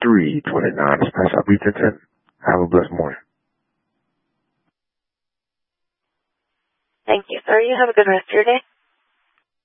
329 Express. I'll be 1010. Have a blessed morning. Thank you, sir. You have a good rest of your day.